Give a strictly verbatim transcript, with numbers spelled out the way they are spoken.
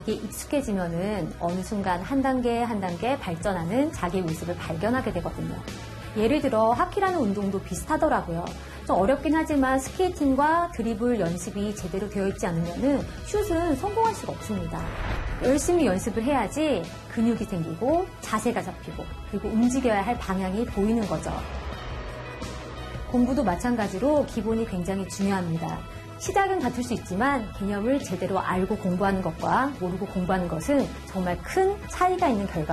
이게 익숙해지면은 어느 순간 한 단계 한 단계 발전하는 자기의 모습을 발견하게 되거든요. 예를 들어 하키라는 운동도 비슷하더라고요. 좀 어렵긴 하지만 스케이팅과 드리블 연습이 제대로 되어 있지 않으면은 슛은 성공할 수가 없습니다. 열심히 연습을 해야지 근육이 생기고 자세가 잡히고 그리고 움직여야 할 방향이 보이는 거죠. 공부도 마찬가지로 기본이 굉장히 중요합니다. 시작은 같을 수 있지만 개념을 제대로 알고 공부하는 것과 모르고 공부하는 것은 정말 큰 차이가 있는 결과